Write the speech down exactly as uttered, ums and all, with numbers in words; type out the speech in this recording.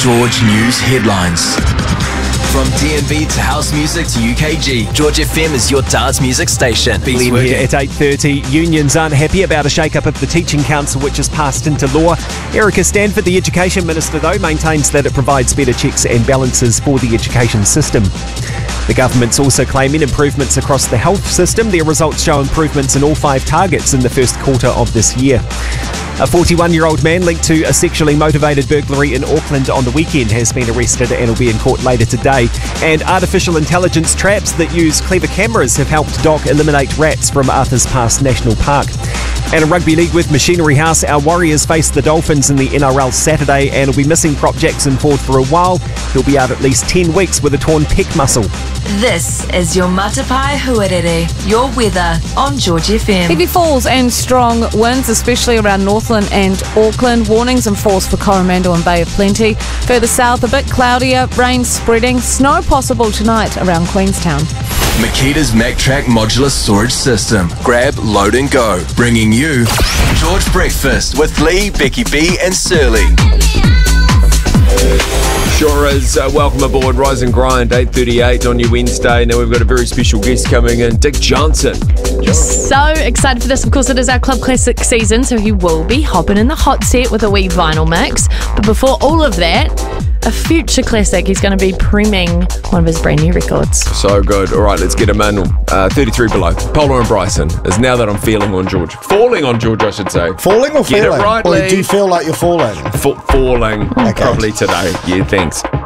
George News headlines. From D and B to house music to U K G, George F M is your dance music station. Beats Glenn here at eight thirty. Unions aren't happy about a shake-up of the Teaching Council, which has passed into law. Erica Stanford, the Education Minister, though, maintains that it provides better checks and balances for the education system. The government's also claiming improvements across the health system. Their results show improvements in all five targets in the first quarter of this year. A forty-one-year-old man linked to a sexually motivated burglary in Auckland on the weekend has been arrested and will be in court later today. And artificial intelligence traps that use clever cameras have helped Doc eliminate rats from Arthur's Pass National Park. And in rugby league with Machinery House, our Warriors face the Dolphins in the N R L Saturday and will be missing prop Jackson Ford for a while. He'll be out at least ten weeks with a torn pec muscle. This is your Matapai Huarere, your weather on George F M. Heavy falls and strong winds, especially around Northland and Auckland. Warnings in force for Coromandel and Bay of Plenty. Further south, a bit cloudier, rain spreading, snow possible tonight around Queenstown. Makita's MacTrack modular storage system. Grab, load and go. Bringing you George Breakfast with Lee, Becky B and Surly. Sure is. Uh, welcome aboard Rise and Grind, eight thirty-eight on your Wednesday. Now we've got a very special guest coming in, Dick Johnson. So excited for this. Of course, it is our Club Classic season, so he will be hopping in the hot seat with a wee vinyl mix. But before all of that, a future classic. He's going to be premiering one of his brand new records. So good. All right, let's get him in. Uh, thirty-three below. Polar and Bryson is Now That I'm Feeling on George. Falling on George, I should say. Falling or Get feeling? it right, Or Lee. do you feel like you're falling? F- falling. Okay. Probably today. Yeah, thanks.